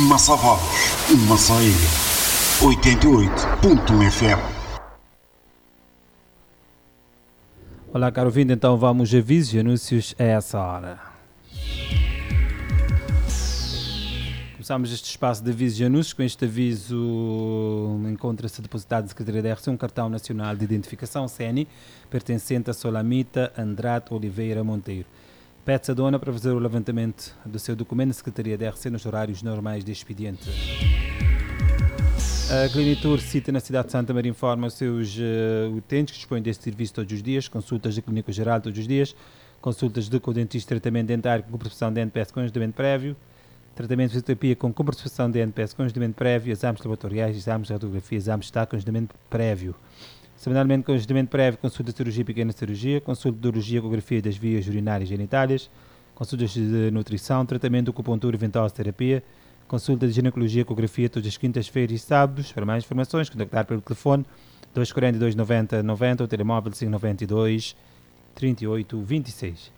Massavados, uma só ilha. 88.1 FM. Olá, caro ouvinte, então vamos a avisos e anúncios a essa hora. Começamos este espaço de avisos e anúncios. Com este aviso encontra-se depositado na Secretaria da RC um cartão nacional de identificação CNI pertencente a Solamita Andrade Oliveira Monteiro. Pede-se a dona para fazer o levantamento do seu documento na Secretaria da RC nos horários normais de expediente. A Clinitur cita na cidade de Santa Maria informa os seus utentes que dispõem deste serviço todos os dias, consultas de clínico geral todos os dias, consultas de dentista, tratamento dentário com compressão de NPS com agendamento prévio, tratamento de fisioterapia com compressão de NPS com agendamento prévio, exames laboratoriais, exames de radiografia, exames de estado com agendamento prévio. Semanalmente com agendamento prévio, consulta de cirurgia e pequena cirurgia, consulta de urologia, ecografia das vias urinárias e genitálias, consultas de nutrição, tratamento de acupuntura e ventosa terapia, consulta de ginecologia e ecografia todas as quintas-feiras e sábados. Para mais informações, contactar pelo telefone 242 90 90 ou telemóvel 592 38 26.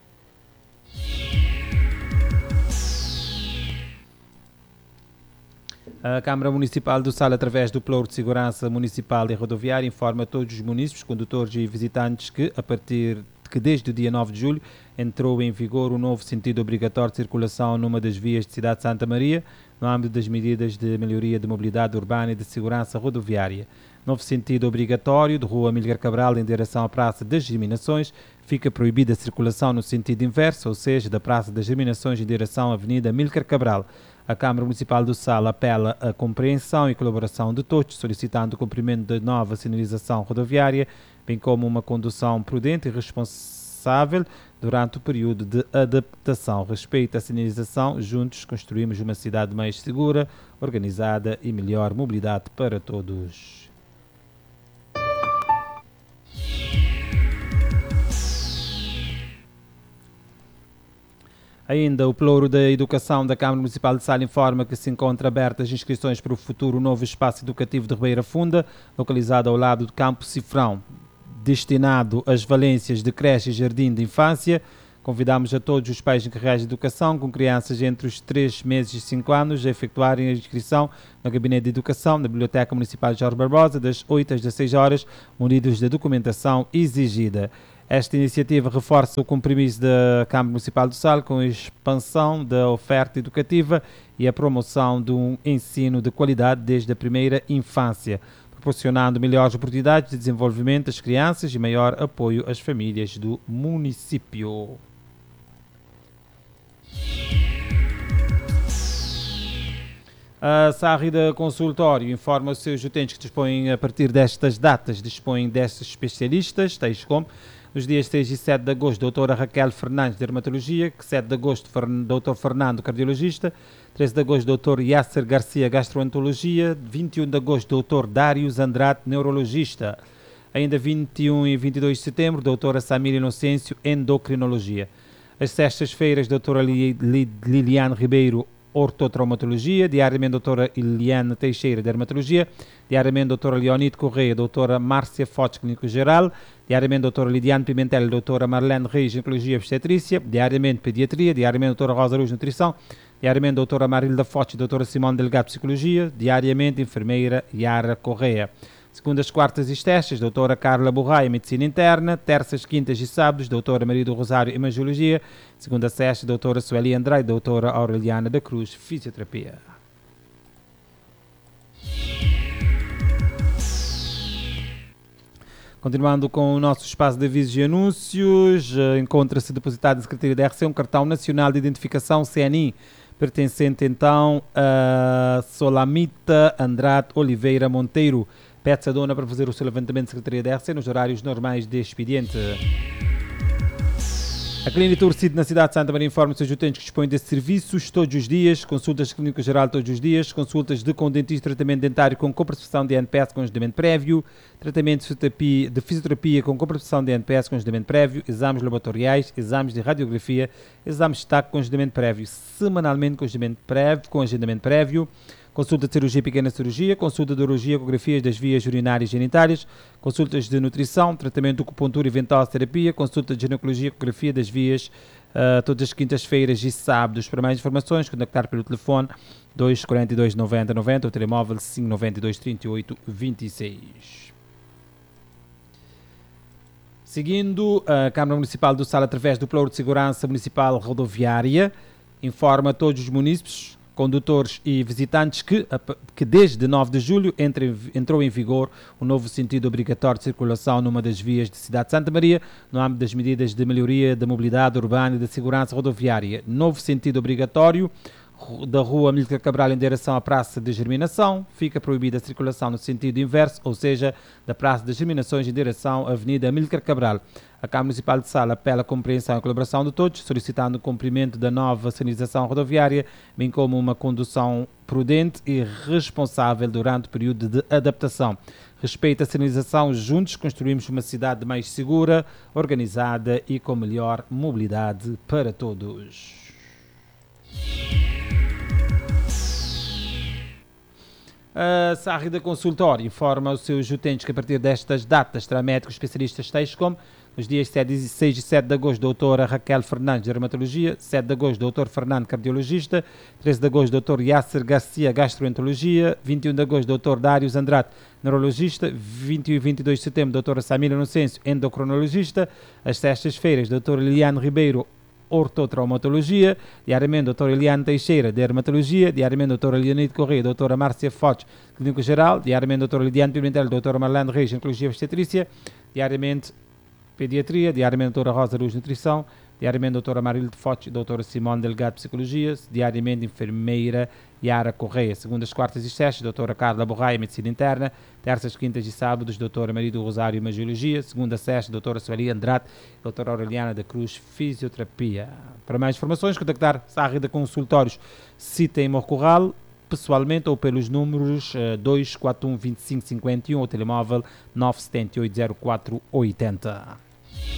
A Câmara Municipal do Sal, através do Plano de Segurança Municipal e Rodoviária, informa a todos os munícipes, condutores e visitantes que, desde o dia 9 de julho, entrou em vigor um novo sentido obrigatório de circulação numa das vias de Cidade de Santa Maria, no âmbito das medidas de melhoria de mobilidade urbana e de segurança rodoviária. Novo sentido obrigatório de Rua Amílcar Cabral em direção à Praça das Germinações. Fica proibida a circulação no sentido inverso, ou seja, da Praça das Germinações em direção à Avenida Amílcar Cabral. A Câmara Municipal do Sal apela à compreensão e colaboração de todos, solicitando o cumprimento da nova sinalização rodoviária, bem como uma condução prudente e responsável durante o período de adaptação. Respeito à sinalização, juntos construímos uma cidade mais segura, organizada e melhor mobilidade para todos. Ainda o Ploro da Educação da Câmara Municipal de Sal informa que se encontra abertas as inscrições para o futuro novo espaço educativo de Ribeira Funda, localizado ao lado do Campo Cifrão, destinado às valências de creche e jardim de infância. Convidamos a todos os pais encarregados de educação com crianças entre os 3 meses e 5 anos a efetuarem a inscrição no Gabinete de Educação da Biblioteca Municipal de Jorge Barbosa, das 8 às 16 horas, munidos da documentação exigida. Esta iniciativa reforça o compromisso da Câmara Municipal do Sal com a expansão da oferta educativa e a promoção de um ensino de qualidade desde a primeira infância, proporcionando melhores oportunidades de desenvolvimento às crianças e maior apoio às famílias do município. A Sárrida Consultório informa os seus utentes que dispõem, a partir destas datas, dispõem destes especialistas, tais como nos dias 6 e 7 de agosto, doutora Raquel Fernandes, Dermatologia, 7 de agosto, doutor Fernando, Cardiologista, 13 de agosto, doutor Yasser Garcia, Gastroenterologia, 21 de agosto, doutor Dários Andrade, Neurologista, ainda 21 e 22 de setembro, doutora Samira Inocêncio, Endocrinologia. Às sextas-feiras, doutora Liliane Ribeiro, Ortotraumatologia, diariamente doutora Eliane Teixeira, Dermatologia, diariamente doutora Leonide Correia, doutora Márcia Fotes, Clínico Geral, diariamente doutora Lidiane Pimentel, doutora Marlene Reis, Ginecologia e Obstetrícia, diariamente Pediatria, diariamente doutora Rosa Luz, Nutrição, diariamente doutora Marilda Fotes, doutora Simone Delgado, Psicologia, diariamente enfermeira Yara Correia. Segundas, quartas e sextas, doutora Carla Borraia, Medicina Interna. Terças, quintas e sábados, doutora Maria do Rosário, Imagiologia. Segunda, sexta, doutora Sueli Andrade, doutora Aureliana da Cruz, Fisioterapia. Continuando com o nosso espaço de avisos e anúncios, encontra-se depositado na Secretaria da RC um cartão nacional de identificação CNI, pertencente então a Solamita Andrade Oliveira Monteiro. Pede-se a dona para fazer o seu levantamento de Secretaria da RC nos horários normais de expediente. A Clinitur CID na cidade de Santa Maria informa os seus utentes que dispõem desses serviços todos os dias, consultas de clínico geral todos os dias, consultas com dentista, tratamento dentário com compressão de NPS com agendamento prévio, tratamento de fisioterapia com compressão de NPS com agendamento prévio, exames laboratoriais, exames de radiografia, exames de TAC com agendamento prévio, semanalmente com agendamento prévio, consulta de cirurgia e pequena cirurgia, consulta de urologia, ecografias das vias urinárias e genitárias, consultas de nutrição, tratamento de acupuntura e ventosa terapia, consulta de ginecologia, ecografia das vias todas as quintas-feiras e sábados. Para mais informações, contactar pelo telefone 242 90 90 ou telemóvel 592 38 26. Seguindo, a Câmara Municipal do Sal, através do Plano de Segurança Municipal Rodoviária, informa a todos os munícipes, condutores e visitantes que desde 9 de julho entrou em vigor o novo sentido obrigatório de circulação numa das vias de Cidade de Santa Maria, no âmbito das medidas de melhoria da mobilidade urbana e da segurança rodoviária. Novo sentido obrigatório da Rua Amílcar Cabral em direção à Praça de Germinação, fica proibida a circulação no sentido inverso, ou seja, da Praça das Germinações em direção à Avenida Amílcar Cabral. A Câmara Municipal de Sal apela à compreensão e colaboração de todos, solicitando o cumprimento da nova sinalização rodoviária, bem como uma condução prudente e responsável durante o período de adaptação. Respeito à sinalização, juntos construímos uma cidade mais segura, organizada e com melhor mobilidade para todos. A Sárrida Consultório informa os seus utentes que a partir destas datas terá médicos especialistas tais como nos dias 6 e 7 de agosto, doutora Raquel Fernandes, Dermatologia, 7 de agosto, doutor Fernando, Cardiologista, 13 de agosto, doutor Yasser Garcia, Gastroenterologia, 21 de agosto, doutor Dários Andrade, Neurologista, 21 e 22 de setembro, doutora Samira Inocêncio, Endocrinologista, às sextas-feiras, doutora Liliane Ribeiro, Ortotraumatologia, diariamente doutora Eliane Teixeira, Dermatologia, diariamente doutora Leonide Correia, doutora Márcia Foch, Clínico Geral, diariamente doutora Lidiane Pimentel, doutora Marlene Reis, Ginecologia e Obstetrícia, diariamente Pediatria, diariamente doutora Rosa Luz, Nutrição, diariamente doutora Marilde Foch, doutora Simone Delgado, Psicologia, diariamente enfermeira Yara Correia, segundas, quartas e sextas, doutora Carla Borraia, Medicina Interna, terças, quintas e sábados, doutora Maria do Rosário, Imagiologia, segunda, sexta, doutora Sueli Andrade, doutora Aureliana da Cruz, Fisioterapia. Para mais informações, contactar Sárrida Consultórios, Cita em Morcorral, pessoalmente ou pelos números 241 25 51 ou telemóvel 978 04 80.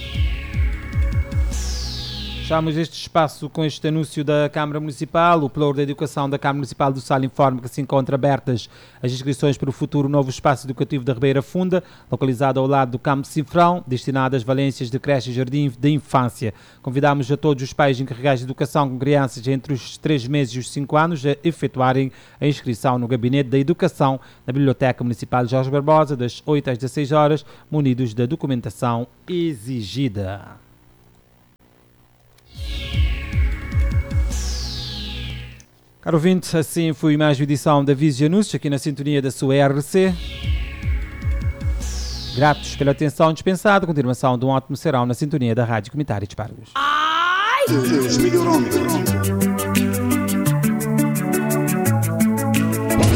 Fechamos este espaço com este anúncio da Câmara Municipal. O Plano da Educação da Câmara Municipal do Sal informa que se encontram abertas as inscrições para o futuro novo espaço educativo da Ribeira Funda, localizado ao lado do Campo de Cifrão, destinado às valências de creche e jardim de infância. Convidamos a todos os pais encarregados de educação com crianças entre os 3 meses e os 5 anos a efetuarem a inscrição no Gabinete da Educação na Biblioteca Municipal Jorge Barbosa, das 8 às 16 horas, munidos da documentação exigida. Caro ouvinte, assim foi mais uma edição da Vision News, aqui na sintonia da sua RC. Gratos pela atenção dispensada, continuação de um ótimo serão na sintonia da Rádio Comunitária de Pargos. Deus melhorou.